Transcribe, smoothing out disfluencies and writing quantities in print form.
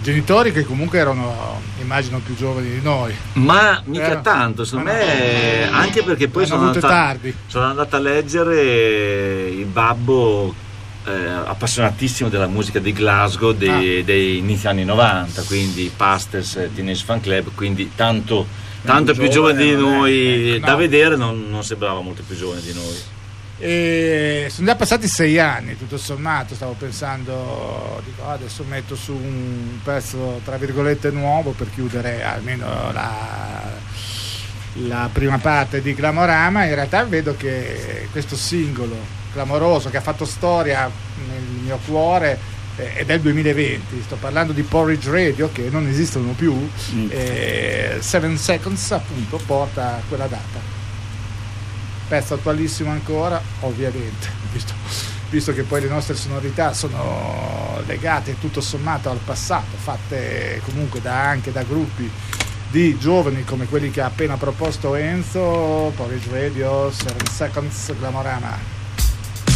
Genitori che comunque erano, immagino, più giovani di noi. Ma mica tanto, secondo me, anche perché poi sono andato a leggere il babbo appassionatissimo della musica di Glasgow dei inizi anni 90, quindi Pastels, Teenage Fan Club, quindi tanto più giovane di noi, da vedere non sembrava molto più giovane di noi. E sono già passati 6 anni, tutto sommato. Stavo pensando, dico, adesso metto su un pezzo tra virgolette nuovo per chiudere almeno la prima parte di Glamorama. In realtà vedo che questo singolo clamoroso che ha fatto storia nel mio cuore è del 2020, sto parlando di Porridge Radio, che non esistono più. 7 Seconds appunto porta a quella data, pezzo attualissimo ancora, ovviamente, visto che poi le nostre sonorità sono legate tutto sommato al passato, fatte comunque anche da gruppi di giovani come quelli che ha appena proposto Enzo. Porridge Radio, 7 Seconds, Glamorama.